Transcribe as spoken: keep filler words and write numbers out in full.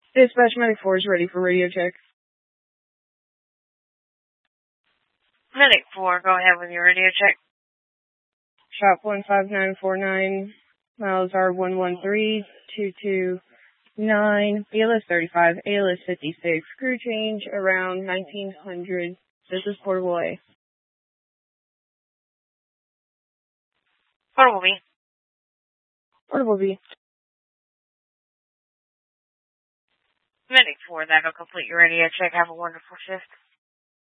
Dispatch Medic four is ready for radio check. Medic four, go ahead with your radio check. Shop one five nine four nine, miles are one one three two two nine, B L S thirty-five, A L S fifty-six, crew change around nineteen hundred. This is Portable A. Portable B. Portable B. Medic four, that'll complete your radio check. Have a wonderful shift.